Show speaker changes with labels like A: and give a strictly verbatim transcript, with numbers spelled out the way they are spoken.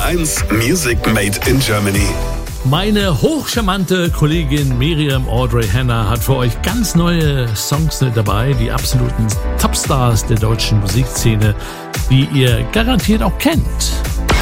A: eins Music Made in Germany.
B: Meine hochcharmante Kollegin Miriam Audrey Hanna hat für euch ganz neue Songs mit dabei, die absoluten Topstars der deutschen Musikszene, die ihr garantiert auch kennt.